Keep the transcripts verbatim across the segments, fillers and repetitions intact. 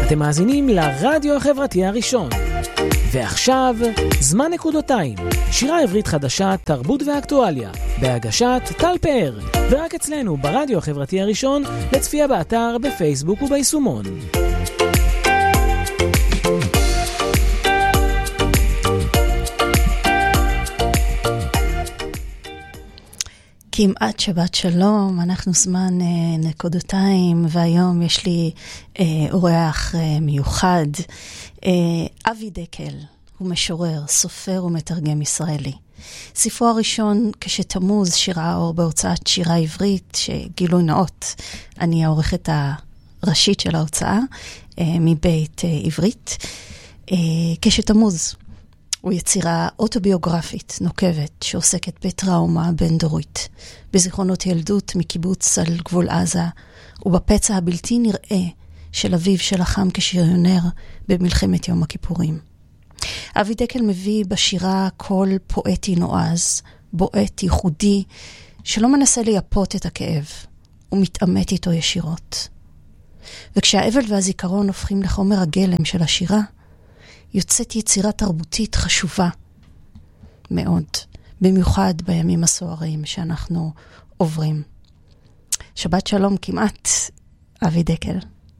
אתם מאזינים לרדיו החברתי הראשון. ועכשיו, זמן נקודותיים. שירה עברית חדשה, תרבות ואקטואליה. בהגשת טל פאר. ורק אצלנו ברדיו החברתי הראשון, לצפייה באתר, בפייסבוק וביישומון. כמעט שבת שלום, אנחנו זמן אה, נקודותיים, והיום יש לי אה, אורח אה, מיוחד, אה, אבי דקל, הוא משורר, סופר ומתרגם ישראלי. ספרו הראשון, כשתמוז, שירה אור בהוצאת שירה עברית, שגילוי נאות, אני העורכת הראשית של ההוצאה, אה, מבית אה, עברית. אה, כשתמוז, הוא יצירה אוטוביוגרפית נוקבת שעוסקת בטראומה בין-דורית, בזיכרונות ילדות מקיבוץ על גבול עזה, ובפצע הבלתי נראה של אביו שלחם כשריונר במלחמת יום הכיפורים. אבי דקל מביא בשירה קול פואטי נועז, בועט ייחודי, שלא מנסה לייפות את הכאב, הוא מתעמת איתו ישירות. וכשהאבל והזיכרון הופכים לחומר הגלם של השירה, יוצאת יצירה תרבותית חשובה מאוד, במיוחד בימים הסוערים שאנחנו עוברים. שבת שלום כמעט, אבי דקל.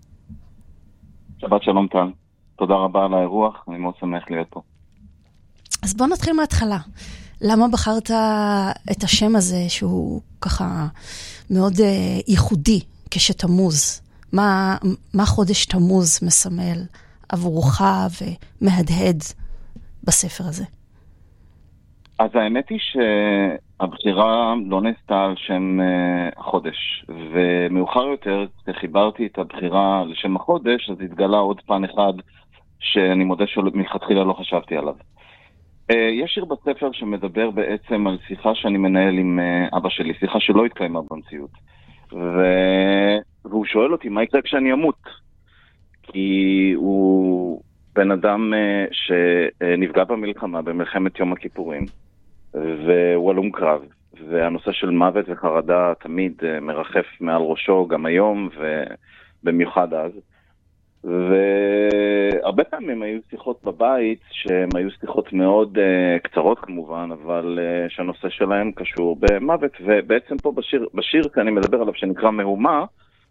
שבת שלום טל, תודה רבה על האירוח, אני מאוד שמח להיות פה. אז בוא נתחיל מההתחלה. למה בחרת את השם הזה שהוא ככה מאוד uh, ייחודי כשתמוז? מה, מה חודש תמוז מסמל עבורך ומהדהד בספר הזה? אז האמת היא שהבחירה לא נעשתה על שם החודש, ומאוחר יותר, כשחיברתי את הבחירה לשם החודש, אז התגלה עוד פן אחד שאני מודה שמלכתחילה לא חשבתי עליו. יש שיר בספר שמדבר בעצם על שיחה שאני מנהל עם אבא שלי, שיחה שלא התקיימה במציאות. ו... והוא שואל אותי, מה יקרה כשאני אמות? כי הוא בן אדם שנפגע במלחמה, במלחמת יום הכיפורים, והוא הלום קרב, והנושא של מוות וחרדה תמיד מרחף מעל ראשו, גם היום ובמיוחד אז. והרבה פעמים היו שיחות בבית, שהן היו שיחות מאוד קצרות כמובן, אבל שהנושא שלהם קשור במוות, ובעצם פה בשיר, בשיר שאני מדבר עליו שנקרא מהומה,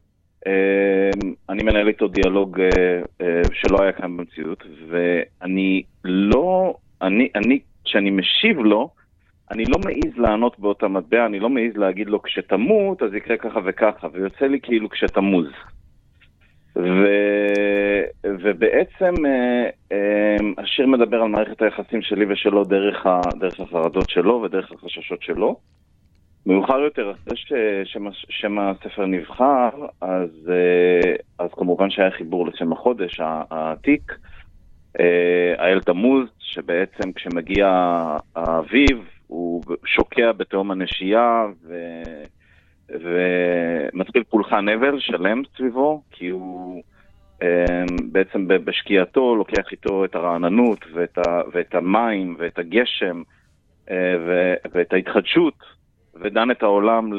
אני מנהל איתו דיאלוג שלא היה כאן במציאות, ואני לא, אני, אני, כשאני משיב לו, אני לא מעיז לענות באותה מטבע, אני לא מעיז להגיד לו כשתמות, אז יקרה ככה וככה, ויוצא לי כאילו כשתמוז. ו, ובעצם השיר מדבר על מערכת היחסים שלי ושלו דרך, ה, דרך החרדות שלו ודרך החששות שלו. מאוחר יותר, אחרי ששם הספר נבחר, אז, אז כמובן שהיה חיבור לשם החודש, העתיק, האל תמוז, שבעצם כשמגיע האביב, הוא שוקע בתהום הנשייה, ו, ומתחיל פולחן אבל שלם סביבו, כי הוא בעצם בשקיעתו לוקח איתו את הרעננות, ואת, ה, ואת המים, ואת הגשם, ואת ההתחדשות, ודן את העולם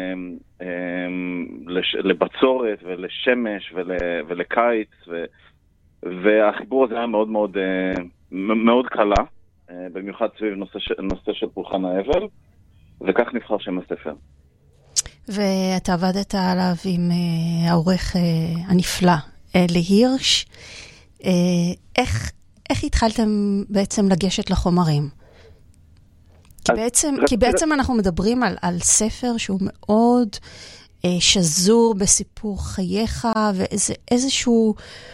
לבצורת ולשמש ולקיץ, והחיבור הזה היה מאוד מאוד מאוד קלה, במיוחד סביב נושא של פולחן האבל, וכך נבחר שם הספר. ואתה עבדת עליו עם העורך הנפלא אלי הירש. איך איך התחלתם בעצם לגשת לחומרים? כי בעצם, כי בעצם אנחנו מדברים על, על ספר שהוא מאוד אה, שזור בסיפור חייך, ואיזה, איזשהו,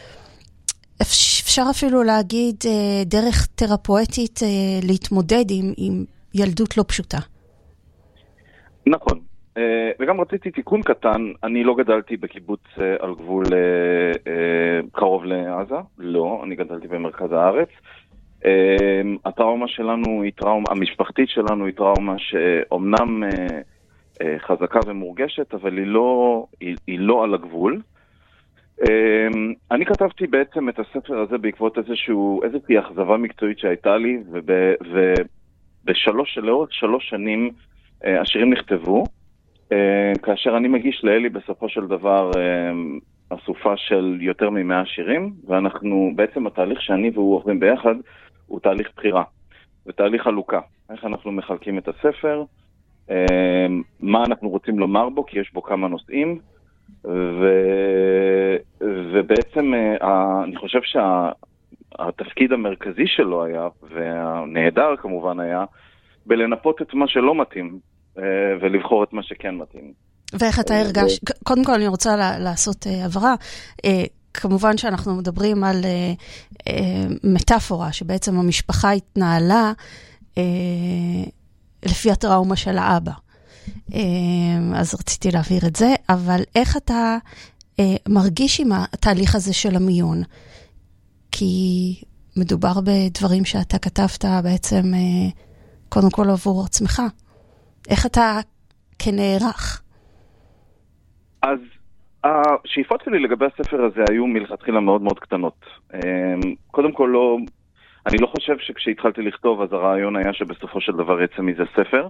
אפשר אפילו להגיד, אה, דרך תרפואטית אה, להתמודד עם, עם ילדות לא פשוטה. נכון. אה, וגם רציתי תיקון קטן, אני לא גדלתי בקיבוץ אה, על גבול אה, אה, קרוב לעזה, לא, אני גדלתי במרכז הארץ. Uh, הטראומה שלנו היא טראומה, המשפחתית שלנו היא טראומה שאומנם uh, uh, חזקה ומורגשת, אבל היא לא, היא, היא לא על הגבול. Uh, אני כתבתי בעצם את הספר הזה בעקבות איזשהו, איזושהי אכזבה מקצועית שהייתה לי, ובשלוש, לאורך שלוש שנים uh, השירים נכתבו, uh, כאשר אני מגיש לאלי בסופו של דבר uh, אסופה של יותר ממאה שירים, ואנחנו, בעצם התהליך שאני והוא עוברים ביחד, הוא תהליך בחירה, ותהליך חלוקה. איך אנחנו מחלקים את הספר, מה אנחנו רוצים לומר בו, כי יש בו כמה נושאים, ו... ובעצם אני חושב שהתפקיד המרכזי שלו היה, והנהדר כמובן היה, בלנפות את מה שלא מתאים, ולבחור את מה שכן מתאים. ואיך אתה הרגש? קודם כל אני רוצה לעשות הבהרה. כמובן שאנחנו מדברים על מטאפורה, שבעצם המשפחה התנהלה לפי הטראומה של האבא. אז רציתי להעביר את זה, אבל איך אתה מרגיש עם התהליך הזה של המיון? כי מדובר בדברים שאתה כתבת בעצם קודם כל עבור עצמך. איך אתה כנערך? אז השאיפות שלי לגבי הספר הזה היו מלכתחילה מאוד מאוד קטנות. קודם כל לא, אני לא חושב שכשהתחלתי לכתוב אז הרעיון היה שבסופו של דבר יצא מזה ספר.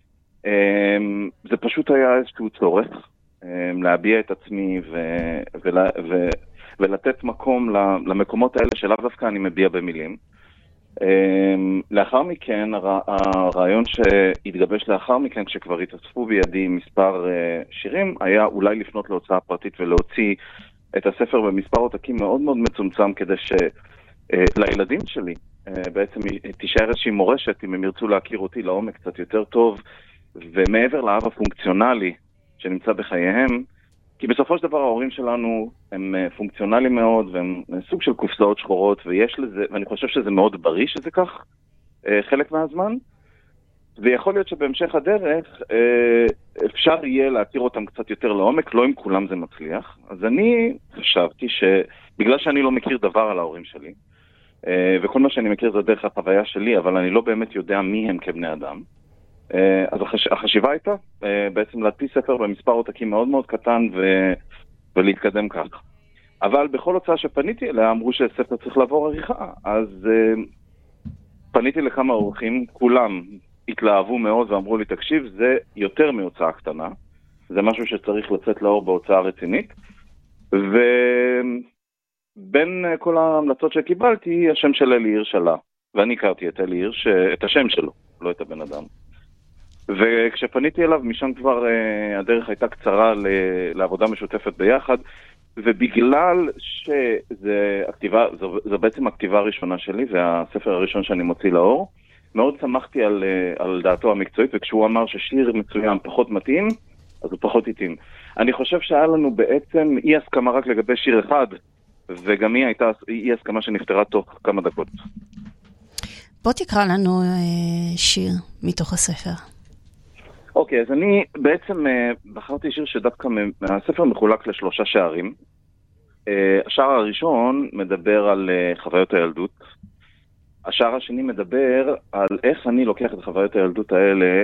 זה פשוט היה איזשהו צורך להביע את עצמי ו... ול... ו... ולתת מקום למקומות האלה שלאו דווקא אני מביע במילים. לאחר מכן, הרעיון שהתגבש לאחר מכן, כשכבר התאספו בידי מספר שירים, היה אולי לפנות להוצאה פרטית ולהוציא את הספר במספר עותקים מאוד מאוד מצומצם, כדי שלילדים שלי בעצם תישאר איזושהי מורשת, אם הם ירצו להכיר אותי לעומק קצת יותר טוב, ומעבר לאהב הפונקציונלי שנמצא בחייהם, כי בסופו של דבר ההורים שלנו הם פונקציונליים מאוד, והם סוג של קופסאות שחורות, ויש לזה, ואני חושב שזה מאוד בריא שזה כך, חלק מהזמן, ויכול להיות שבהמשך הדרך אפשר יהיה להכיר אותם קצת יותר לעומק, לא אם כולם זה מצליח. אז אני חשבתי שבגלל שאני לא מכיר דבר על ההורים שלי, וכל מה שאני מכיר זה דרך החוויה שלי, אבל אני לא באמת יודע מי הם כבני אדם, אז החש... החשיבה הייתה בעצם להדפיס ספר במספר עותקים מאוד מאוד קטן ו... ולהתקדם כך. אבל בכל הוצאה שפניתי אליה אמרו שספר צריך לעבור עריכה, אז פניתי לכמה אורחים, כולם התלהבו מאוד ואמרו לי, תקשיב, זה יותר מהוצאה קטנה, זה משהו שצריך לצאת לאור בהוצאה רצינית, ובין כל ההמלצות שקיבלתי, השם של אלי הירש עלה, ואני הכרתי את אלי הירש, את השם שלו, לא את הבן אדם. וכשפניתי אליו, משם כבר uh, הדרך הייתה קצרה ל- לעבודה משותפת ביחד, ובגלל שזה הכתיבה, זו, זו בעצם הכתיבה הראשונה שלי, והספר הראשון שאני מוציא לאור, מאוד שמחתי על, uh, על דעתו המקצועית, וכשהוא אמר ששיר מצוין פחות מתאים, אז הוא פחות התאים. אני חושב שהיה לנו בעצם אי הסכמה רק לגבי שיר אחד, וגם היא הייתה אי הסכמה שנפטרה תוך כמה דקות. בוא תקרא לנו uh, שיר מתוך הספר. אוקיי, אז אני בעצם בחרתי שיר שדווקא מהספר מחולק לשלושה שערים. השער הראשון מדבר על חוויות הילדות. השער השני מדבר על איך אני לוקח את חוויות הילדות האלה,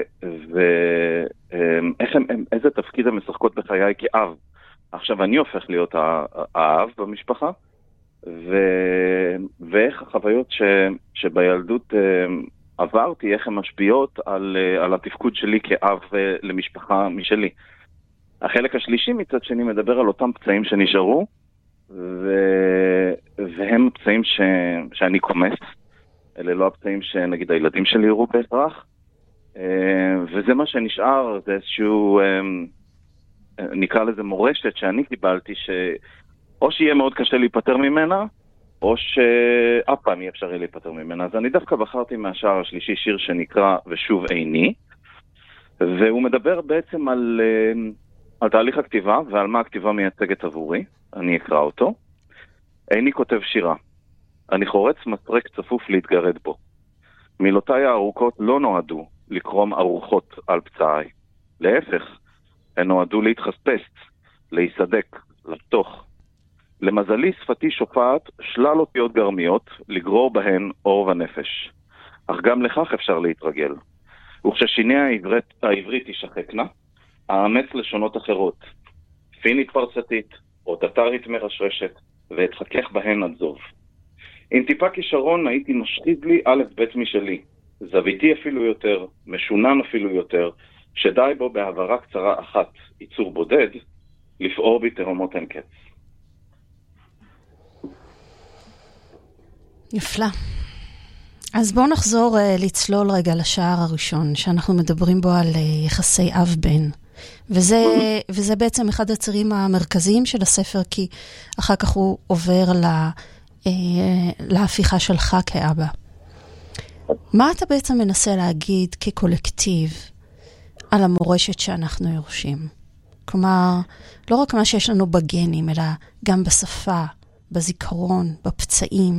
ואיזה תפקיד הן משחקות בחיי כאב. עכשיו אני הופך להיות האב במשפחה, ו... ואיך החוויות ש... שבילדות עברתי, איך הן משפיעות על, על התפקוד שלי כאב למשפחה משלי. החלק השלישי מצד שני מדבר על אותם פצעים שנשארו, ו... והם פצעים ש... שאני קומס. אלה לא הפצעים שנגיד הילדים שלי יראו בהכרח. וזה מה שנשאר, זה איזשהו, נקרא לזה מורשת שאני קיבלתי, שאו שיהיה מאוד קשה להיפטר ממנה, או שאף פעם אי אפשר יהיה להיפטר ממנה. אז אני דווקא בחרתי מהשער השלישי שיר שנקרא ושוב איני, והוא מדבר בעצם על, על תהליך הכתיבה ועל מה הכתיבה מייצגת עבורי. אני אקרא אותו. איני כותב שירה. אני חורץ מסרק צפוף להתגרד בו. מילותיי הארוכות לא נועדו לקרום ארוחות על פצעיי. להפך, הן נועדו להתחספס, להיסדק, לחתוך. למזלי שפתי שופעת שלל אותיות גרמיות, לגרור בהן אור ונפש. אך גם לכך אפשר להתרגל. וכששיני העברית, העברית תשחקנה, האמץ לשונות אחרות. פינית פרצתית, או טטרית מרשרשת, ואתחכך בהן עד זוב. עם טיפה כישרון הייתי משחיד לי א' ב' משלי, זוויתי אפילו יותר, משונן אפילו יותר, שדי בו בעברה קצרה אחת, ייצור בודד, לפעור בי תהומות אין קץ. נפלא. אז בואו נחזור uh, לצלול רגע לשער הראשון, שאנחנו מדברים בו על uh, יחסי אב-בן. וזה, וזה בעצם אחד הצירים המרכזיים של הספר, כי אחר כך הוא עובר לה, uh, להפיכה שלך כאבא. מה אתה בעצם מנסה להגיד כקולקטיב על המורשת שאנחנו יורשים? כלומר, לא רק מה שיש לנו בגנים, אלא גם בשפה, בזיכרון, בפצעים.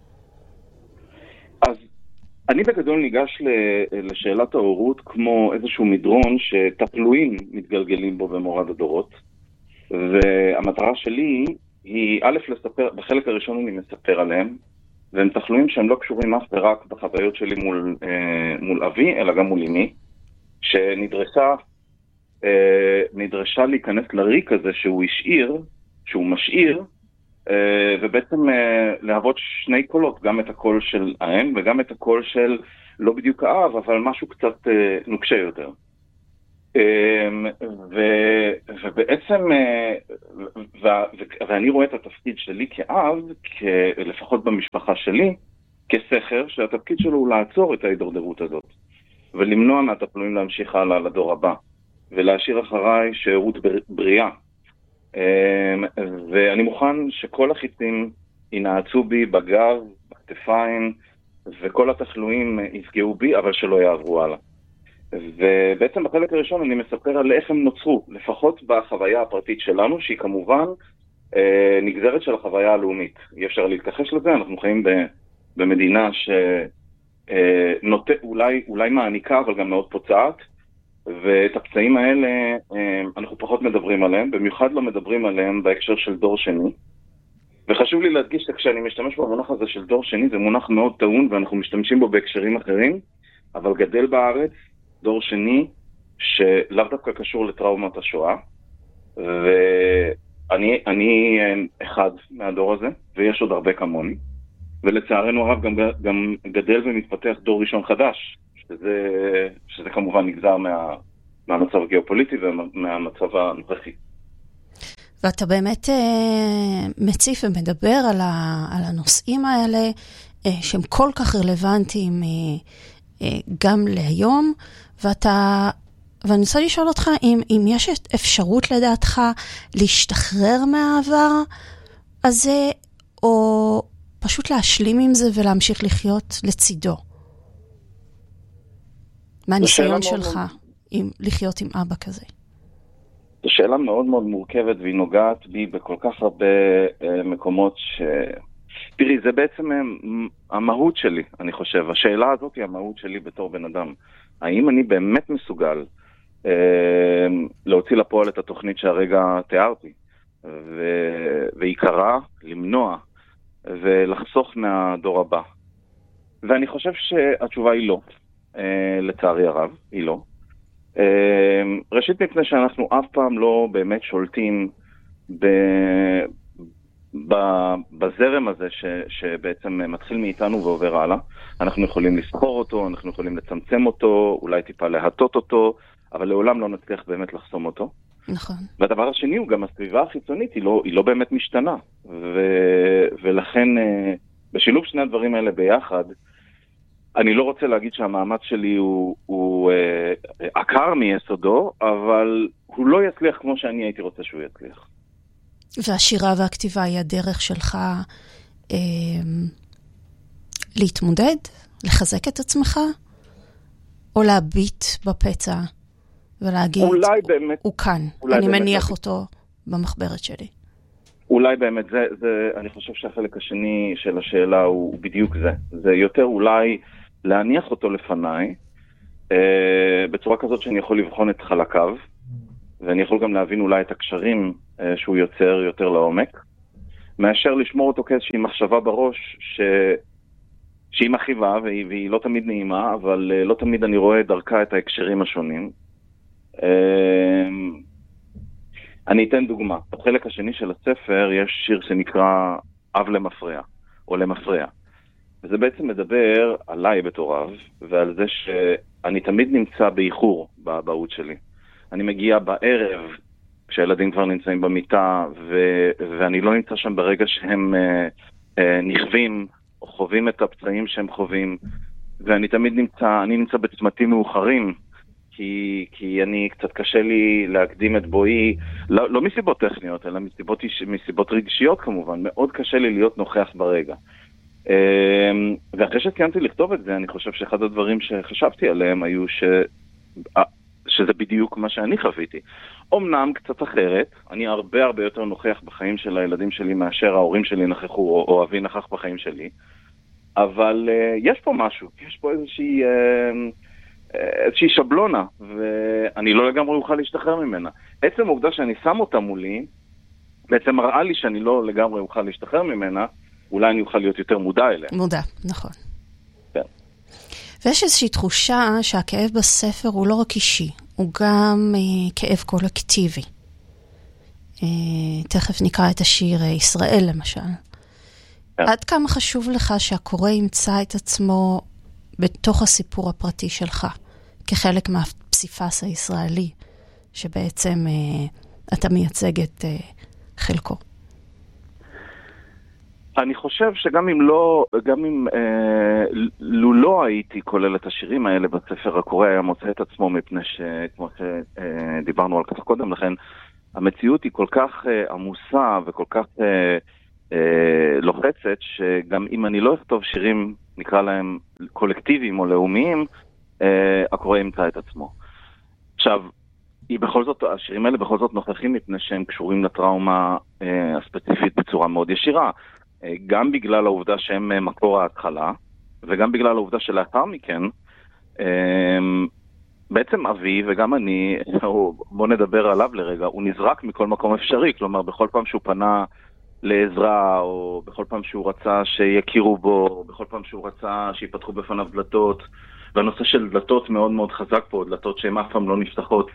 אז אני בגדול ניגש לשאלת ההורות כמו איזשהו מדרון שתפלויים מתגלגלים בו במורד הדורות. והמטרה שלי היא א' לספר, בחלק הראשון אני מספר עליהם, והם תחלויים שהם לא קשורים אף ורק בחוויות שלי מול, מול אבי, אלא גם מול אמי, שנדרשה נדרשה להיכנס לריק הזה שהוא השאיר, שהוא משאיר, ובעצם להוות שני קולות, גם את הקול של האם וגם את הקול של לא בדיוק האב, אבל משהו קצת נוקשה יותר. ובעצם, ואני רואה את התפקיד שלי כאב, לפחות במשפחה שלי, כסכר, שהתפקיד שלו הוא לעצור את ההידרדרות הזאת, ולמנוע מהתפלויים להמשיך הלאה לדור הבא, ולהשאיר אחריי שירות בריאה. ואני מוכן שכל החיצים ינעצו בי בגב, בכתפיים, וכל התחלואים יפגעו בי, אבל שלא יעברו הלאה. ובעצם בחלק הראשון אני מספר על איך הם נוצרו, לפחות בחוויה הפרטית שלנו, שהיא כמובן נגזרת של החוויה הלאומית. אי אפשר להתכחש לזה, אנחנו חיים במדינה שאולי מעניקה, אבל גם מאוד פוצעת, ואת הפצעים האלה אנחנו פחות מדברים עליהם, במיוחד לא מדברים עליהם בהקשר של דור שני. וחשוב לי להדגיש שכשאני משתמש במונח הזה של דור שני, זה מונח מאוד טעון ואנחנו משתמשים בו בהקשרים אחרים, אבל גדל בארץ דור שני שלאו דווקא קשור לטראומת השואה, ואני אני אחד מהדור הזה, ויש עוד הרבה כמוני, ולצערנו הרב גם, גם גדל ומתפתח דור ראשון חדש, שזה, שזה כמובן נגזר מה, מהמצב הגיאופוליטי ומהמצב הנוכחי. ואתה באמת אה, מציף ומדבר על, ה, על הנושאים האלה, אה, שהם כל כך רלוונטיים אה, אה, גם להיום, ואתה, ואני רוצה לשאול אותך, אם, אם יש אפשרות לדעתך להשתחרר מהעבר הזה, או פשוט להשלים עם זה ולהמשיך לחיות לצידו? מה הניסיון שלך מאוד... עם לחיות עם אבא כזה? זו שאלה מאוד מאוד מורכבת, והיא נוגעת בי בכל כך הרבה מקומות ש... תראי, זה בעצם המהות שלי, אני חושב. השאלה הזאת היא המהות שלי בתור בן אדם. האם אני באמת מסוגל אה, להוציא לפועל את התוכנית שהרגע תיארתי, ו... ועיקרה למנוע ולחסוך מהדור הבא? ואני חושב שהתשובה היא לא. Uh, לצערי הרב, היא לא. Uh, ראשית מפני שאנחנו אף פעם לא באמת שולטים ב, ב, בזרם הזה ש, שבעצם מתחיל מאיתנו ועובר הלאה. אנחנו יכולים לסחור אותו, אנחנו יכולים לצמצם אותו, אולי טיפה להטות אותו, אבל לעולם לא נצליח באמת לחסום אותו. נכון. והדבר השני הוא גם הסביבה החיצונית, היא לא, היא לא באמת משתנה. ו, ולכן uh, בשילוב שני הדברים האלה ביחד, אני לא רוצה להגיד שהמאמץ שלי הוא, הוא אה, עקר מיסודו, אבל הוא לא יצליח כמו שאני הייתי רוצה שהוא יצליח. והשירה והכתיבה היא הדרך שלך אה, להתמודד, לחזק את עצמך, או להביט בפצע ולהגיד, אולי באמת, הוא כאן, אולי אני באמת מניח להגיד. אותו במחברת שלי. אולי באמת, זה, זה, אני חושב שהחלק השני של השאלה הוא בדיוק זה. זה יותר אולי להניח אותו לפניי, אה, בצורה כזאת שאני יכול לבחון את חלקיו, ואני יכול גם להבין אולי את הקשרים אה, שהוא יוצר יותר לעומק, מאשר לשמור אותו כאיזושהי מחשבה בראש, ש... שהיא מכאיבה, והיא, והיא לא תמיד נעימה, אבל אה, לא תמיד אני רואה דרכה את ההקשרים השונים. אה, אני אתן דוגמה. בחלק השני של הספר יש שיר שנקרא אב למפרע, או למפרע. וזה בעצם מדבר עליי בתור אב, ועל זה שאני תמיד נמצא באיחור באבהות שלי. אני מגיע בערב, כשהילדים כבר נמצאים במיטה, ו- ואני לא נמצא שם ברגע שהם uh, uh, נכווים, חווים את הפצעים שהם חווים, ואני תמיד נמצא, אני נמצא בצמתים מאוחרים, כי, כי אני קצת קשה לי להקדים את בואי, לא, לא מסיבות טכניות, אלא מסיבות, מסיבות רגשיות כמובן, מאוד קשה לי להיות נוכח ברגע. ואחרי שסיימתי לכתוב את זה, אני חושב שאחד הדברים שחשבתי עליהם היו ש... שזה בדיוק מה שאני חוויתי. אמנם קצת אחרת, אני הרבה הרבה יותר נוכח בחיים של הילדים שלי מאשר ההורים שלי נכחו או, או אבי נכח בחיים שלי, אבל uh, יש פה משהו, יש פה איזושהי, uh, איזושהי שבלונה, ואני לא לגמרי אוכל להשתחרר ממנה. עצם העובדה שאני שם אותה מולי, בעצם מראה לי שאני לא לגמרי אוכל להשתחרר ממנה, אולי אני אוכל להיות יותר מודע אליה. מודע, נכון. כן. ויש איזושהי תחושה שהכאב בספר הוא לא רק אישי, הוא גם אה, כאב קולקטיבי. אה, תכף נקרא את השיר אה, ישראל למשל. כן. עד כמה חשוב לך שהקורא ימצא את עצמו בתוך הסיפור הפרטי שלך, כחלק מהפסיפס הישראלי, שבעצם אה, אתה מייצג את אה, חלקו? אני חושב שגם אם לא, גם אם אה, לו לא הייתי כולל את השירים האלה בספר, הקורא היה מוצא את עצמו מפני שכמו שדיברנו על כך קודם, לכן המציאות היא כל כך אה, עמוסה וכל כך אה, אה, לוחצת, שגם אם אני לא אכתוב שירים, נקרא להם קולקטיביים או לאומיים, אה, הקורא ימצא את עצמו. עכשיו, היא בכל זאת, השירים האלה בכל זאת נוכחים מפני שהם קשורים לטראומה אה, הספציפית בצורה מאוד ישירה. גם בגלל העובדה שהם מקור ההתחלה, וגם בגלל העובדה שלאחר מכן, בעצם אבי וגם אני, בוא נדבר עליו לרגע, הוא נזרק מכל מקום אפשרי, כלומר בכל פעם שהוא פנה לעזרה, או בכל פעם שהוא רצה שיכירו בו, או בכל פעם שהוא רצה שיפתחו בפניו דלתות, והנושא של דלתות מאוד מאוד חזק פה, דלתות שהן אף פעם לא נפתחות,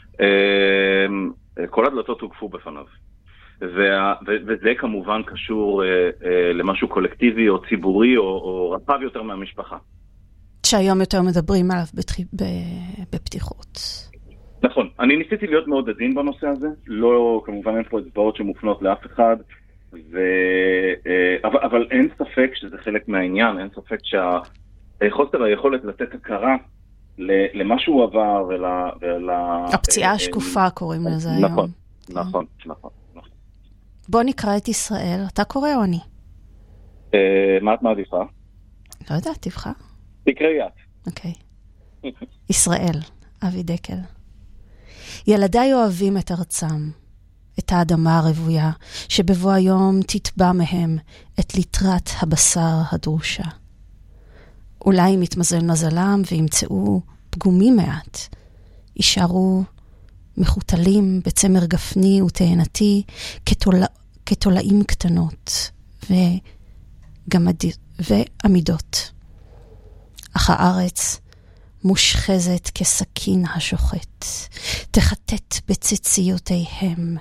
כל הדלתות הוקפו בפניו. וה, ו, וזה כמובן קשור אה, אה, למשהו קולקטיבי או ציבורי או, או רחב יותר מהמשפחה. שהיום יותר מדברים עליו בתח... בפתיחות. נכון, אני ניסיתי להיות מאוד עדין בנושא הזה, לא, כמובן אין פה אצבעות שמופנות לאף אחד, ו, אה, אבל, אבל אין ספק שזה חלק מהעניין, אין ספק שהחוסר היכולת לתת הכרה למה שהוא עבר ול... ול הפציעה השקופה אה, קוראים לזה היום. נכון, נכון, נכון. בוא נקרא את ישראל. אתה קורא או אני? מה את מעדיפה? לא יודעת, תבחר. תקראי את. אוקיי. ישראל, אבי דקל. ילדיי אוהבים את ארצם, את האדמה הרבויה, שבבוא היום תטבע מהם את ליטרת הבשר הדרושה. אולי אם יתמזל מזלם וימצאו פגומים מעט, יישארו מחוטלים בצמר גפני ותאנתי כתולע, כתולעים קטנות וגמד, ועמידות. אך הארץ מושחזת כסכין השוחט, תחטט בציציותיהם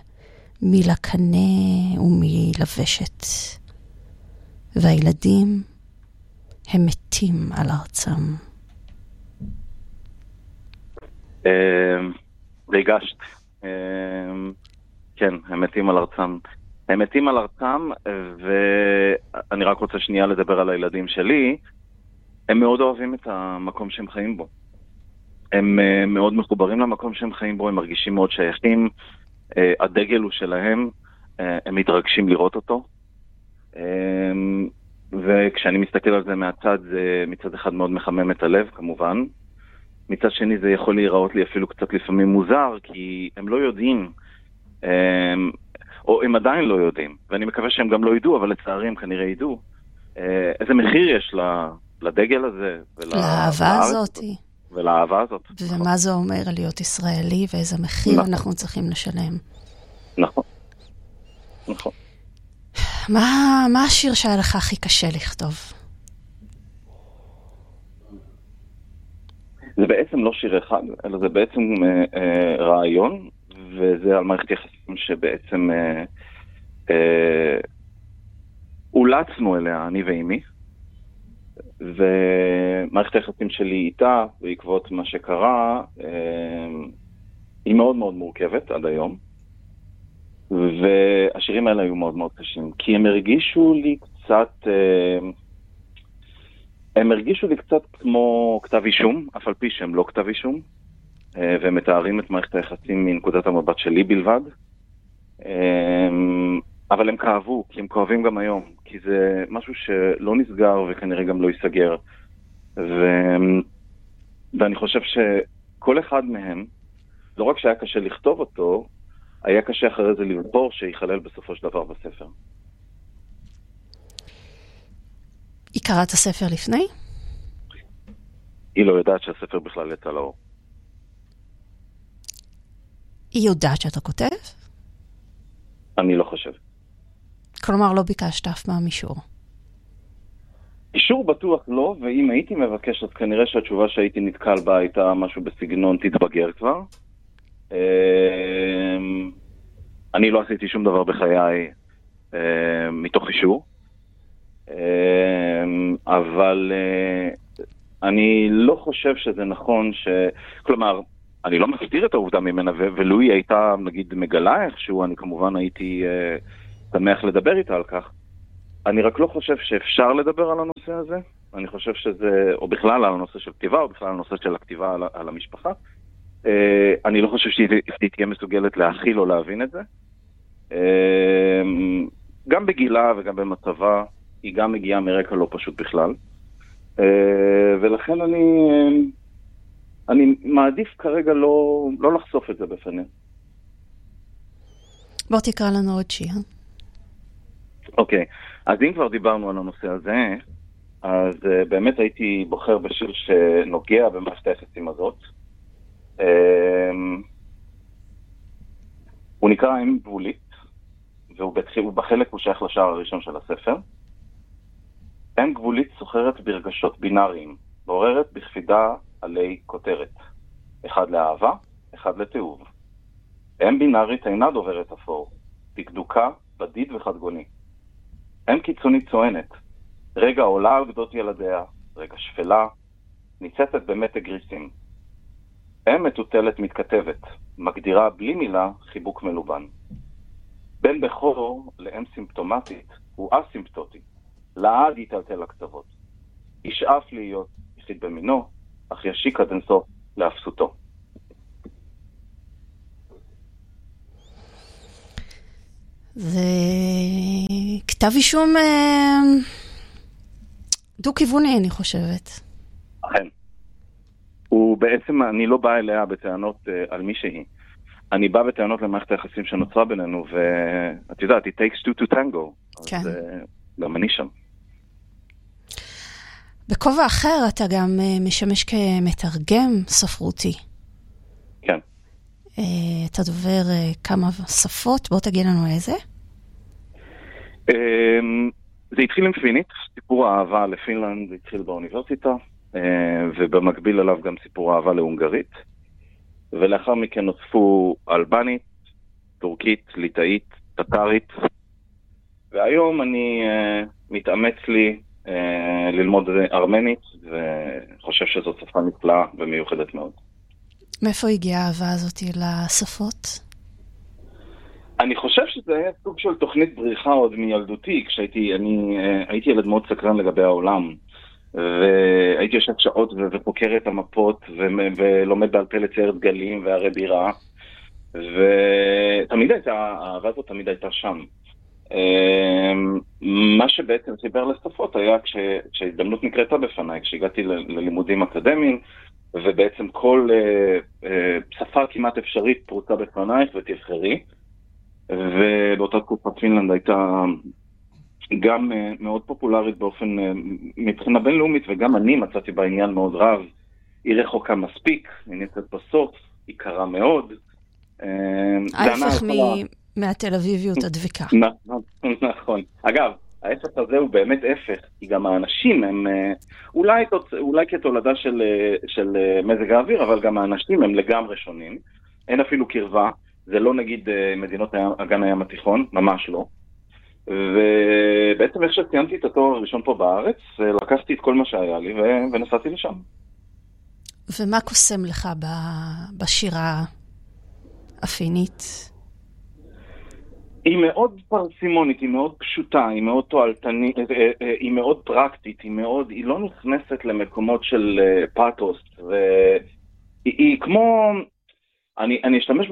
מלקנה ומלבשת. והילדים הם מתים על ארצם. ריגשת. כן, הם מתים על ארצם. הם מתים על ארצם, ואני רק רוצה שנייה לדבר על הילדים שלי. הם מאוד אוהבים את המקום שהם חיים בו. הם מאוד מחוברים למקום שהם חיים בו, הם מרגישים מאוד שייכים. הדגל הוא שלהם, הם מתרגשים לראות אותו. וכשאני מסתכל על זה מהצד, זה מצד אחד מאוד מחמם את הלב, כמובן. מצד שני זה יכול להיראות לי אפילו קצת לפעמים מוזר, כי הם לא יודעים, הם, או הם עדיין לא יודעים, ואני מקווה שהם גם לא ידעו, אבל לצערי הם כנראה ידעו, איזה מחיר יש לדגל הזה, לאהבה הזאת. ולאהבה הזאת. ומה זה אומר להיות ישראלי, ואיזה מחיר נכון. אנחנו צריכים לשלם. נכון, נכון. מה, מה השיר שהיה לך הכי קשה לכתוב? זה בעצם לא שיר אחד, אלא זה בעצם אה, אה, רעיון, וזה על מערכת יחסים שבעצם אה, אה, אולצנו אליה, אני ואימי, ומערכת היחסים שלי איתה, בעקבות מה שקרה, אה, היא מאוד מאוד מורכבת עד היום, והשירים האלה היו מאוד מאוד קשים, כי הם הרגישו לי קצת, אה, הם הרגישו לי קצת כמו כתב אישום, אף על פי שהם לא כתב אישום, והם מתארים את מערכת היחסים מנקודת המבט שלי בלבד, אבל הם כאבו, כי הם כואבים גם היום, כי זה משהו שלא נסגר וכנראה גם לא ייסגר, ו... ואני חושב שכל אחד מהם, לא רק שהיה קשה לכתוב אותו, היה קשה אחרי זה לבחור שיחלל בסופו של דבר בספר. היא קראת את הספר לפני? היא לא יודעת שהספר בכלל יצא לאור. היא יודעת שאתה כותב? אני לא חושב. כלומר, לא ביקשת אף פעם אישור. אישור בטוח לא, ואם הייתי מבקש, אז כנראה שהתשובה שהייתי נתקל בה הייתה משהו בסגנון תתבגר כבר. אני לא עשיתי שום דבר בחיי מתוך אישור. אבל אני לא חושב שזה נכון ש... כלומר, אני לא מסתיר את העובדה ממנה, ולו היא הייתה, נגיד, מגלה איכשהו, אני כמובן הייתי שמח לדבר איתה על כך. אני רק לא חושב שאפשר לדבר על הנושא הזה. אני חושב שזה, או בכלל על הנושא של כתיבה, או בכלל על הנושא של הכתיבה על, על המשפחה. אני לא חושב שהיא תהיה מסוגלת להכיל או להבין את זה. גם בגילה וגם במצבה, היא גם מגיעה מרקע לא פשוט בכלל. ולכן אני, אני מעדיף כרגע לא, לא לחשוף את זה בפניה. בוא תקרא לנו עוד שיר. אוקיי, אז אם כבר דיברנו על הנושא הזה, אז uh, באמת הייתי בוחר בשיר שנוגע במערכת היחסים הזאת. Uh, הוא נקרא אם גבולית, והוא בתחיל, בחלק הוא שייך לשער הראשון של הספר. אם גבולית סוחרת ברגשות בינאריים, מעוררת בכפידה עלי כותרת. אחד לאהבה, אחד לתאוב. אם בינארית אינה דוברת אפור, דקדוקה, בדיד וחדגוני. אם קיצונית צוענת, רגע עולה על גדות ילדיה, רגע שפלה, ניצצת במתק גריסים. אם מטוטלת מתכתבת, מגדירה בלי מילה חיבוק מלובן. בין בכור לאם סימפטומטית הוא אסימפטוטי, לעד יטלטל לקצוות. ישאף להיות יחיד במינו, אך ישיק עד אינסוף לאפסותו. זה כתב אישום דו-כיווני, אני חושבת. אכן. הוא בעצם, אני לא בא אליה בטענות על מי שהיא. אני בא בטענות למערכת היחסים שנוצרה בינינו, ואת יודעת, it takes two to tango. כן. אז גם אני שם. בכובע אחר אתה גם משמש כמתרגם ספרותי. כן. אתה דובר כמה שפות, בוא תגיד לנו איזה. זה התחיל עם פינית, סיפור האהבה לפינלנד, זה התחיל באוניברסיטה, ובמקביל עליו גם סיפור האהבה להונגרית, ולאחר מכן נוספו אלבנית, טורקית, ליטאית, טטרית, והיום אני מתאמץ לי ללמוד ארמנית, וחושב שזו שפה נפלאה ומיוחדת מאוד. מאיפה הגיעה האהבה הזאת לשפות? אני חושב שזה היה סוג של תוכנית בריחה עוד מילדותי, כשהייתי, אני הייתי ילד מאוד סקרן לגבי העולם, והייתי יושב שעות וחוקר את המפות, ולומד בעל פה לצייר דגלים והרי בירה, ותמיד הייתה, האהבה הזאת תמיד הייתה שם. מה שבעצם סיבר לשפות היה כשהזדמנות נקרתה בפניי, כשהגעתי ללימודים אקדמיים, ובעצם כל שפה כמעט אפשרית פרוצה בפנייך ותבחרי, ובאותה תקופה פינלנד הייתה גם מאוד פופולרית באופן, מבחינה בינלאומית, וגם אני מצאתי בעניין מאוד רב. היא רחוקה מספיק, היא נמצאת בסוף, היא קרה מאוד. ההפך מהתל אביביות הדביקה. נכון. אגב, ההפך הזה הוא באמת הפך, כי גם האנשים הם, אולי, אולי כתולדה של, של מזג האוויר, אבל גם האנשים הם לגמרי שונים. אין אפילו קרבה, זה לא נגיד מדינות אגן הים התיכון, ממש לא. ובעצם איך שציינתי את התואר הראשון פה בארץ, לקחתי את כל מה שהיה לי ונסעתי לשם. ומה קוסם לך בשירה הפינית? היא מאוד פרסימונית, היא מאוד פשוטה, היא מאוד תועלתנית, היא מאוד פרקטית, היא מאוד, היא לא נכנסת למקומות של פאתוס, והיא היא כמו, אני, אני אשתמש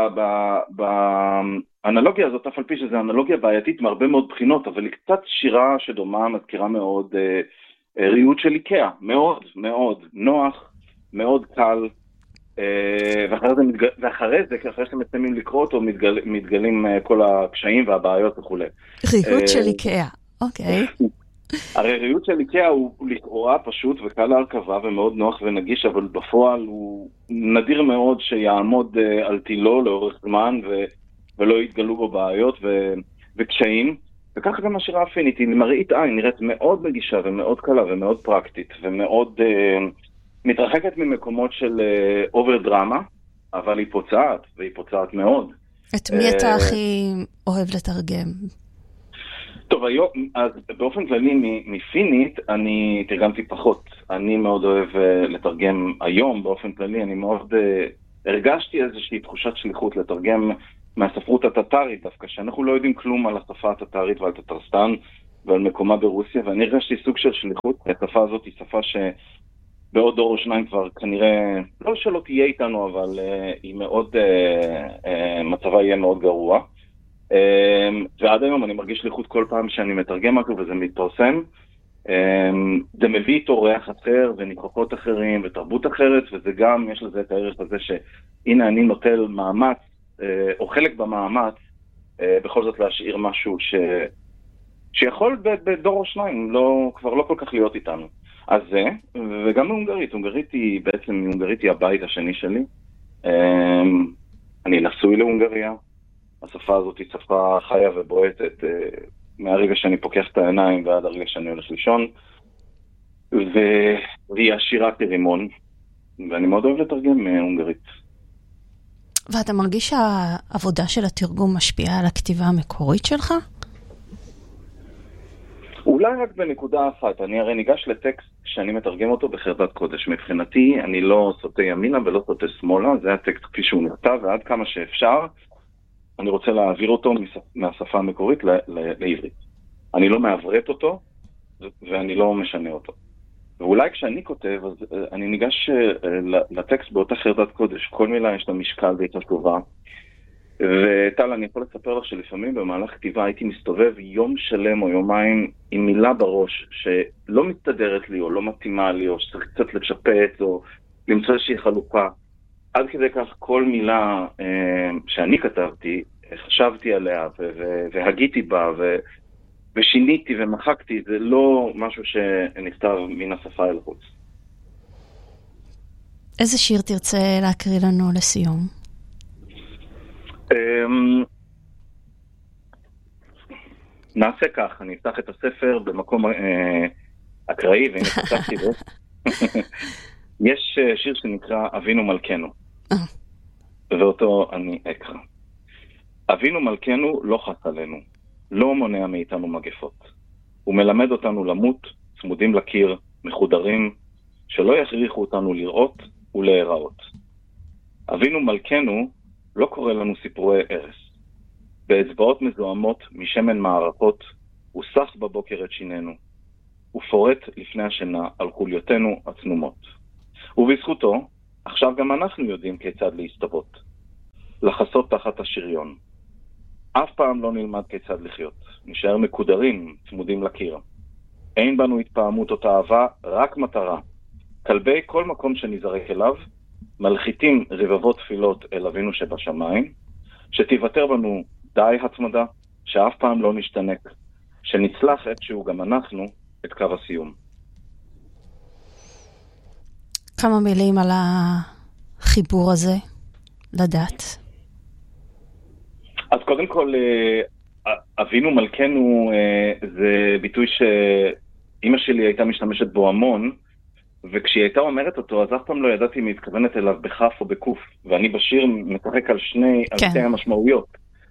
באנלוגיה הזאת, אף על פי שזו אנלוגיה בעייתית מהרבה מאוד בחינות, אבל היא קצת שירה שדומה, מזכירה מאוד ריהוט של איקאה, מאוד מאוד נוח, מאוד קל, ואחרי זה, מתגל... ואחרי זה, אחרי שאתם מסיימים לקרוא אותו, מתגל... מתגלים כל הקשיים והבעיות וכו'. ריהוט של איקאה, אוקיי. הרי ריהוט של איקאה הוא לכאורה פשוט וקל להרכבה ומאוד נוח ונגיש, אבל בפועל הוא נדיר מאוד שיעמוד על תילו לאורך זמן ו... ולא יתגלו בו בעיות ו... וקשיים. וכך גם השירה הפינית, היא למראית עין, נראית מאוד מגישה ומאוד קלה ומאוד פרקטית ומאוד... מתרחקת ממקומות של אובר דרמה, אבל היא פוצעת, והיא פוצעת מאוד. את מי אתה הכי אוהב לתרגם? טוב, היום, אז באופן כללי מפינית, אני תרגמתי פחות. אני מאוד אוהב לתרגם היום, באופן כללי, אני מאוד הרגשתי איזושהי תחושת שליחות לתרגם מהספרות הטטרית דווקא, שאנחנו לא יודעים כלום על השפה הטטרית ועל טטרסטן ועל מקומה ברוסיה, ואני הרגשתי סוג של שליחות. השפה הזאת היא שפה ש... בעוד דור או שניים כבר כנראה, לא שלא תהיה איתנו, אבל uh, היא מאוד, uh, uh, מצבה יהיה מאוד גרוע. Uh, ועד היום אני מרגיש שליחות כל פעם שאני מתרגם משהו וזה מתפרסם. Uh, זה מביא איתו ריח אחר וניחוחות אחרים ותרבות אחרת, וזה גם, יש לזה את הערך הזה שהנה אני נוטל מאמץ, uh, או חלק במאמץ, uh, בכל זאת להשאיר משהו ש... שיכול בדור או שניים, לא, כבר לא כל כך להיות איתנו. אז זה, וגם בהונגרית, הונגרית היא בעצם, הונגרית היא הבית השני שלי. אני נשוי להונגריה, השפה הזאת היא שפה חיה ובועטת מהרגע שאני פוקח את העיניים ועד הרגע שאני הולך לישון, והיא עשירה כרימון, ואני מאוד אוהב לתרגם מהונגרית. ואתה מרגיש שהעבודה של התרגום משפיעה על הכתיבה המקורית שלך? אולי רק בנקודה אחת, אני הרי ניגש לטקסט שאני מתרגם אותו בחרדת קודש. מבחינתי, אני לא סוטה ימינה ולא סוטה שמאלה, זה הטקסט כפי שהוא נכתב, ועד כמה שאפשר, אני רוצה להעביר אותו מהשפה המקורית לעברית. אני לא מעברת אותו, ואני לא משנה אותו. ואולי כשאני כותב, אז אני ניגש לטקסט באותה חרדת קודש. כל מילה יש לה משקל והיא טובה. וטל, אני יכול לספר לך שלפעמים במהלך כתיבה הייתי מסתובב יום שלם או יומיים עם מילה בראש שלא מתדרת לי או לא מתאימה לי או שצריך קצת לשפץ או למצוא איזושהי חלוקה. עד כדי כך כל מילה אה, שאני כתבתי, חשבתי עליה והגיתי בה ו- ושיניתי ומחקתי, זה לא משהו שנכתב מן השפה אל חוץ. איזה שיר תרצה להקריא לנו לסיום? נעשה כך, אני אפתח את הספר במקום אקראי, והנה פתחתי בו. יש שיר שנקרא אבינו מלכנו, ואותו אני אקרא. אבינו מלכנו לא חס עלינו, לא מונע מאיתנו מגפות. הוא מלמד אותנו למות, צמודים לקיר, מחודרים, שלא יכריחו אותנו לראות ולהיראות. אבינו מלכנו לא קורא לנו סיפורי ערס. באצבעות מזוהמות משמן מערכות, הוא סח בבוקר את שיננו. הוא פורט לפני השינה על חוליותינו הצנומות. ובזכותו, עכשיו גם אנחנו יודעים כיצד להסתוות. לחסות תחת השריון. אף פעם לא נלמד כיצד לחיות. נשאר מקודרים, צמודים לקיר. אין בנו התפעמות או תאווה, רק מטרה. כלבי כל מקום שנזרק אליו, מלחיתים רבבות תפילות אל אבינו שבשמיים, שתיוותר בנו די הצמדה, שאף פעם לא נשתנק, שנצלח איפשהו גם אנחנו את קו הסיום. כמה מילים על החיבור הזה לדת. אז קודם כל, אבינו מלכנו זה ביטוי שאמא שלי הייתה משתמשת בו המון, וכשהיא הייתה אומרת אותו, אז אף פעם לא ידעתי אם היא מתכוונת אליו בכף או בקוף, ואני בשיר מתרחק על שני, כן. על שתי המשמעויות.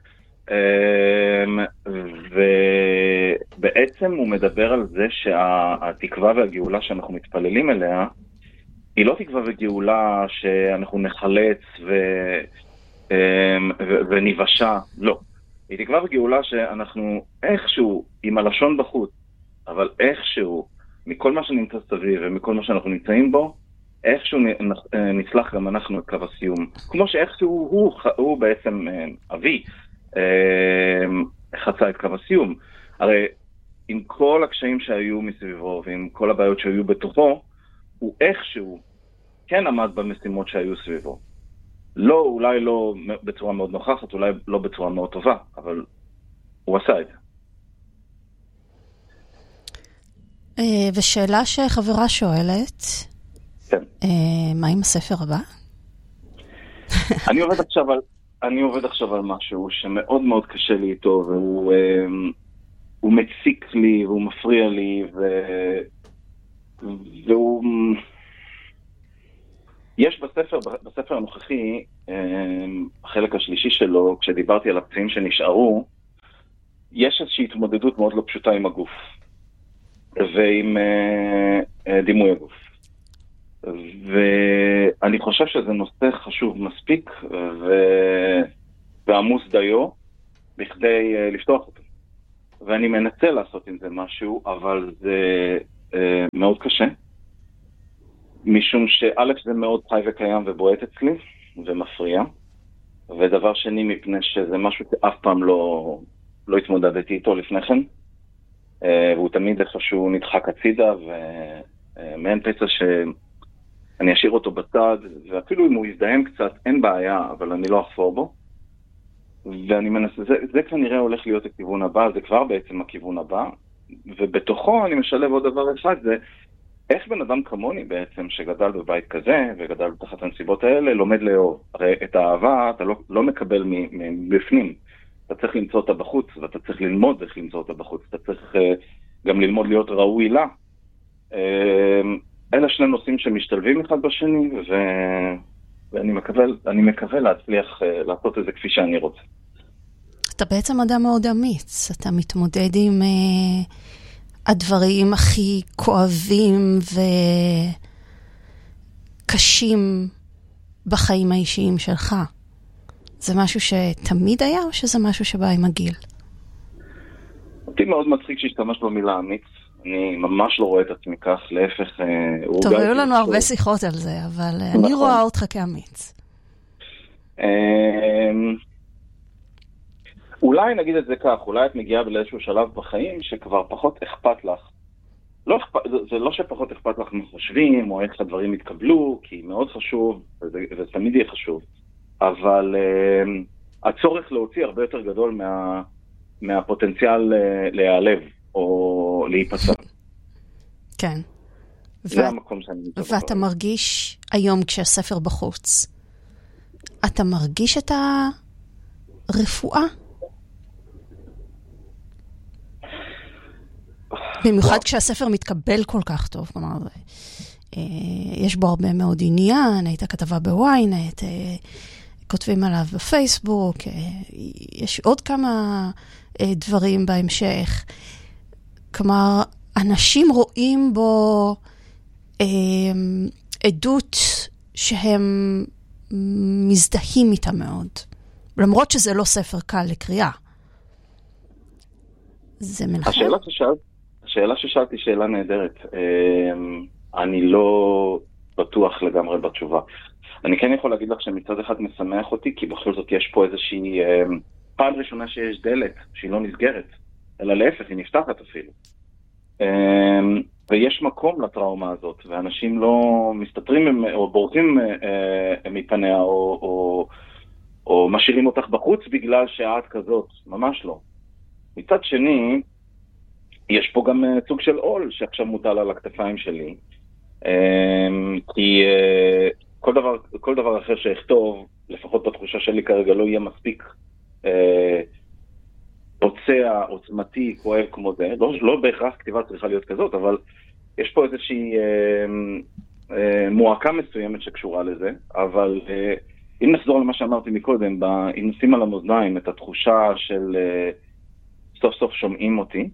ובעצם הוא מדבר על זה שהתקווה והגאולה שאנחנו מתפללים אליה, היא לא תקווה וגאולה שאנחנו נחלץ ו... ו... ונבשה, לא. היא תקווה וגאולה שאנחנו איכשהו עם הלשון בחוץ, אבל איכשהו מכל מה שנמצא סביב ומכל מה שאנחנו נמצאים בו, איכשהו נצלח גם אנחנו את קו הסיום. כמו שאיכשהו הוא, הוא בעצם אבי חצה את קו הסיום. הרי עם כל הקשיים שהיו מסביבו ועם כל הבעיות שהיו בתוכו, הוא איכשהו כן עמד במשימות שהיו סביבו. לא, אולי לא בצורה מאוד נוכחת, אולי לא בצורה מאוד טובה, אבל הוא עשה את זה. ושאלה שחברה שואלת, כן. מה עם הספר הבא? אני עובד עכשיו על, אני עובד עכשיו על משהו שמאוד מאוד קשה לי איתו, והוא הוא מציק לי, והוא מפריע לי, ו... והוא... יש בספר, בספר הנוכחי, החלק השלישי שלו, כשדיברתי על הפצעים שנשארו, יש איזושהי התמודדות מאוד לא פשוטה עם הגוף, ועם דימוי הגוף. ואני חושב שזה נושא חשוב מספיק, ו... ועמוס דיו, בכדי לפתוח אותו. ואני מנסה לעשות עם זה משהו, אבל זה מאוד קשה. משום שא' זה מאוד חי וקיים ובועט אצלי, ומפריע. ודבר שני, מפני שזה משהו שאף פעם לא, לא התמודדתי איתו לפני כן. והוא תמיד איפשהו נדחק הצידה, ומעין פצע שאני אשאיר אותו בצד, ואפילו אם הוא יזדהם קצת, אין בעיה, אבל אני לא אחפור בו. ואני מנסה, זה, זה כנראה הולך להיות הכיוון הבא, זה כבר בעצם הכיוון הבא. ובתוכו אני משלב עוד דבר אחד, זה איך בן אדם כמוני בעצם, שגדל בבית כזה, וגדל בתחת הנסיבות האלה, לומד לאהוב. הרי את האהבה אתה לא, לא מקבל מבפנים. אתה צריך למצוא אותה בחוץ, ואתה צריך ללמוד איך למצוא אותה בחוץ. אתה צריך uh, גם ללמוד להיות ראוי לה. Uh, אלה שני נושאים שמשתלבים אחד בשני, ו... ואני מקווה, אני מקווה להצליח uh, לעשות את זה כפי שאני רוצה. אתה בעצם אדם מאוד אמיץ. אתה מתמודד עם uh, הדברים הכי כואבים וקשים בחיים האישיים שלך. זה משהו שתמיד היה, או שזה משהו שבא עם הגיל? אותי מאוד מצחיק שהשתמש במילה אמיץ. אני ממש לא רואה את עצמי כך, להפך... טוב, היו לנו הרבה שיחות על זה, אבל אני רואה אותך כאמיץ. אולי נגיד את זה כך, אולי את מגיעה באיזשהו שלב בחיים שכבר פחות אכפת לך. זה לא שפחות אכפת לך מחושבים, או איך הדברים יתקבלו, כי מאוד חשוב, וזה תמיד יהיה חשוב. אבל uh, הצורך להוציא הרבה יותר גדול מה, מהפוטנציאל uh, להיעלב או להיפצע. כן. זה ו... המקום שאני מתאר. ואתה מרגיש היום כשהספר בחוץ, אתה מרגיש את הרפואה? במיוחד כשהספר מתקבל כל כך טוב, כלומר, יש בו הרבה מאוד עניין, הייתה כתבה בוויינט, כותבים עליו בפייסבוק, יש עוד כמה דברים בהמשך. כלומר, אנשים רואים בו עדות שהם מזדהים איתה מאוד, למרות שזה לא ספר קל לקריאה. זה מנחם? השאלה ששאלת, השאלה ששאלתי שאלה נהדרת. אני לא בטוח לגמרי בתשובה. אני כן יכול להגיד לך שמצד אחד משמח אותי, כי בכל זאת יש פה איזושהי פעם ראשונה שיש דלת שהיא לא נסגרת, אלא להפך, היא נפתחת אפילו. ויש מקום לטראומה הזאת, ואנשים לא מסתתרים או בורחים מפניה, או, או, או משאירים אותך בחוץ בגלל שאת כזאת, ממש לא. מצד שני, יש פה גם סוג של עול שעכשיו מוטל על הכתפיים שלי, כי כל דבר, כל דבר אחר שאכתוב, לפחות בתחושה שלי כרגע, לא יהיה מספיק פוצע, עוצמתי, כואב כמו זה. לא, לא בהכרח כתיבה צריכה להיות כזאת, אבל יש פה איזושהי מועקה מסוימת שקשורה לזה, אבל אם נחזור למה שאמרתי מקודם, אם נשים על המאזניים את התחושה של סוף סוף שומעים אותי,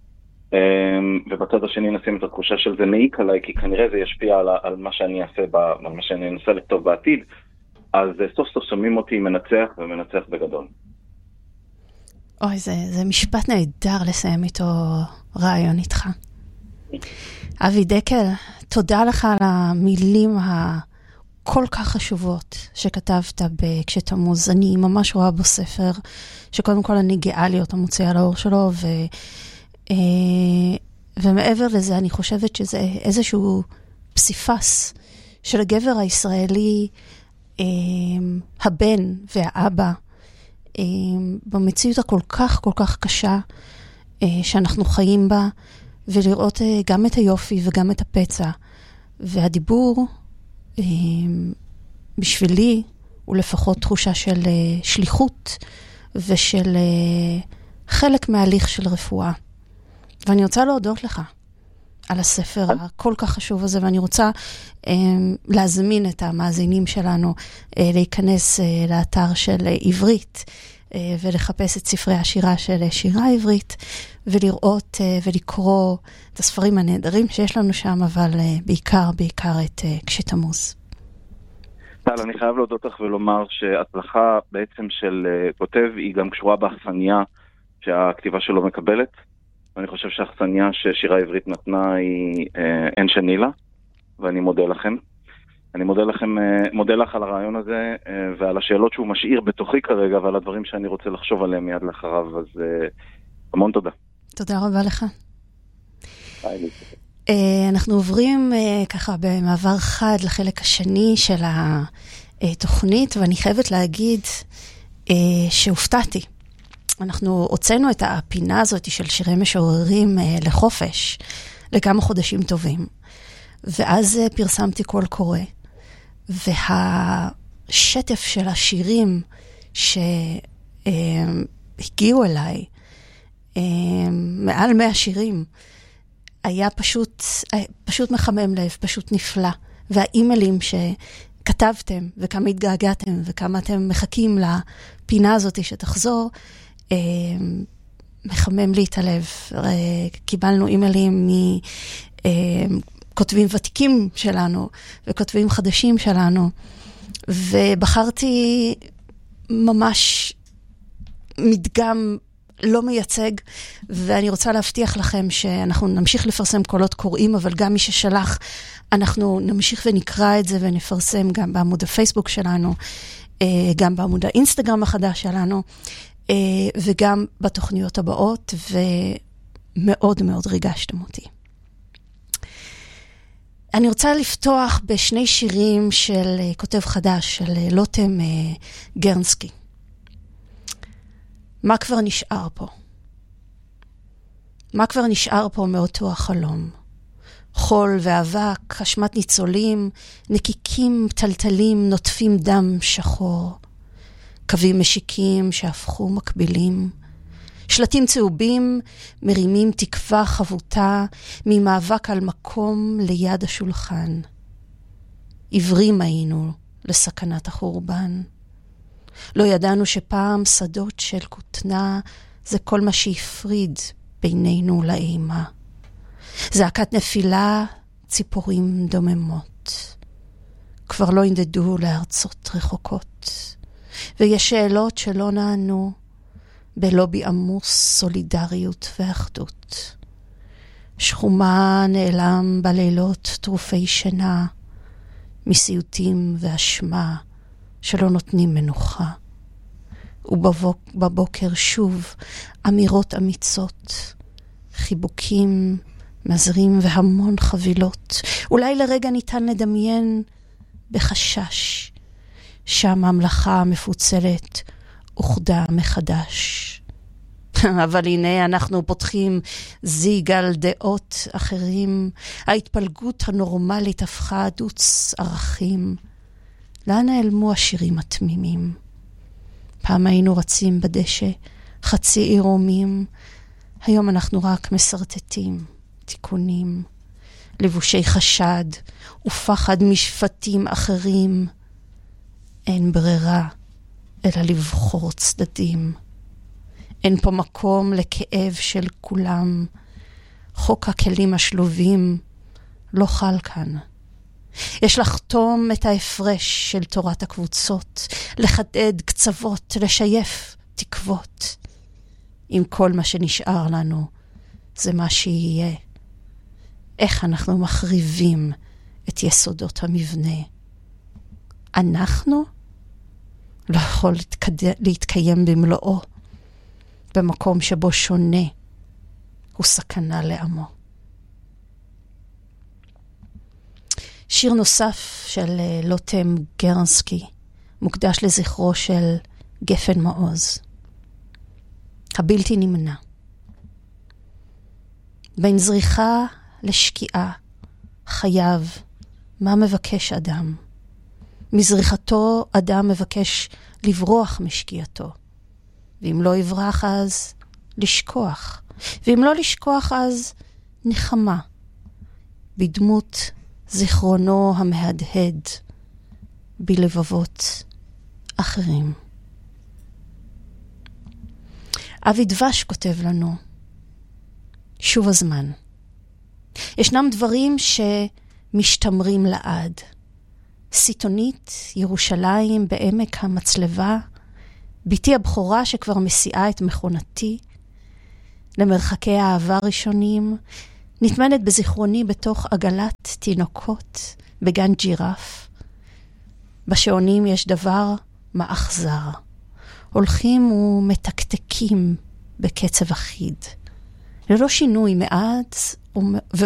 ובצד השני נשים את התחושה של זה מעיק עליי, כי כנראה זה ישפיע על, על מה שאני אעשה, על מה שאני אנסה לכתוב בעתיד, אז סוף סוף שומעים אותי מנצח ומנצח בגדול. אוי, זה, זה משפט נהדר לסיים איתו רעיון איתך. אבי דקל, תודה לך על המילים הכל כך חשובות שכתבת בכשתמוז. אני ממש רואה בו ספר שקודם כל אני גאה להיות המוציאה לאור שלו, ו, ומעבר לזה אני חושבת שזה איזשהו פסיפס של הגבר הישראלי, הבן והאבא, במציאות הכל כך כל כך קשה שאנחנו חיים בה, ולראות גם את היופי וגם את הפצע. והדיבור בשבילי הוא לפחות תחושה של שליחות ושל חלק מההליך של רפואה. ואני רוצה להודות לך על הספר הכל כך חשוב הזה, ואני רוצה להזמין את המאזינים שלנו להיכנס לאתר של עברית ולחפש את ספרי השירה של שירה עברית, ולראות ולקרוא את הספרים הנהדרים שיש לנו שם, אבל בעיקר, בעיקר את כשתמוז. טל, אני חייב להודות לך ולומר שהצלחה בעצם של כותב היא גם קשורה באכסניה שהכתיבה שלו מקבלת. אני חושב שהאכסניה ששירה עברית נתנה היא אין שני לה, ואני מודה לכם. אני מודה לכם, מודה לך על הרעיון הזה, ועל השאלות שהוא משאיר בתוכי כרגע, ועל הדברים שאני רוצה לחשוב עליהם מיד לאחריו, אז המון תודה. תודה רבה לך. אנחנו עוברים ככה במעבר חד לחלק השני של התוכנית, ואני חייבת להגיד שהופתעתי. אנחנו הוצאנו את הפינה הזאת של שירי משוררים לחופש לכמה חודשים טובים, ואז פרסמתי קול קורא, והשטף של השירים שהגיעו אליי, מעל מאה שירים, היה פשוט, פשוט מחמם לב, פשוט נפלא. והאימיילים שכתבתם, וכמה התגעגעתם, וכמה אתם מחכים לפינה הזאת שתחזור, מחמם לי את הלב. קיבלנו אימיילים מכותבים ותיקים שלנו, וכותבים חדשים שלנו, ובחרתי ממש מדגם לא מייצג, ואני רוצה להבטיח לכם שאנחנו נמשיך לפרסם קולות קוראים, אבל גם מי ששלח, אנחנו נמשיך ונקרא את זה ונפרסם גם בעמוד הפייסבוק שלנו, גם בעמוד האינסטגרם החדש שלנו, וגם בתוכניות הבאות, ומאוד מאוד ריגשתם אותי. אני רוצה לפתוח בשני שירים של כותב חדש, של לוטם גרנסקי. מה כבר נשאר פה? מה כבר נשאר פה מאותו החלום? חול ואבק, אשמת ניצולים, נקיקים, טלטלים, נוטפים דם שחור. קווים משיקים שהפכו מקבילים. שלטים צהובים מרימים תקווה חבותה ממאבק על מקום ליד השולחן. עיוורים היינו לסכנת החורבן. לא ידענו שפעם שדות של כותנה זה כל מה שהפריד בינינו לאימה. זעקת נפילה, ציפורים דוממות. כבר לא ינדדו לארצות רחוקות. ויש שאלות שלא נענו, בלובי עמוס סולידריות ואחדות. שחומה נעלם בלילות טרופי שינה, מסיוטים ואשמה שלא נותנים מנוחה. ובבוקר שוב אמירות אמיצות, חיבוקים, מזרים והמון חבילות. אולי לרגע ניתן לדמיין בחשש שהממלכה המפוצלת אוחדה מחדש. אבל הנה אנחנו פותחים זיג על דעות אחרים. ההתפלגות הנורמלית הפכה דוץ ערכים. לאן נעלמו השירים התמימים? פעם היינו רצים בדשא, חצי עירומים. היום אנחנו רק מסרטטים, תיקונים, לבושי חשד ופחד משפטים אחרים. אין ברירה אלא לבחור צדדים. אין פה מקום לכאב של כולם. חוק הכלים השלובים לא חל כאן. יש לחתום את ההפרש של תורת הקבוצות, לחדד קצוות, לשייף תקוות. אם כל מה שנשאר לנו זה מה שיהיה? איך אנחנו מחריבים את יסודות המבנה? אנחנו לא יכול להתקד... להתקיים במלואו במקום שבו שונה הוא סכנה לעמו. שיר נוסף של לוטם גרנסקי מוקדש לזכרו של גפן מעוז. הבלתי נמנע. בין זריחה לשקיעה חייב, מה מבקש אדם? מזריחתו אדם מבקש לברוח משקיעתו. ואם לא יברח אז לשכוח. ואם לא לשכוח אז נחמה. בדמות זיכרונו המהדהד בלבבות אחרים. אבי דבש כותב לנו, שוב הזמן. ישנם דברים שמשתמרים לעד. סיטונית, ירושלים, בעמק המצלבה, ביתי הבכורה שכבר מסיעה את מכונתי, למרחקי האהבה ראשונים, נתמנת בזיכרוני בתוך עגלת תינוקות, בגן ג'ירף. בשעונים יש דבר מאחזר. הולכים ומתקתקים בקצב אחיד. ללא שינוי מעט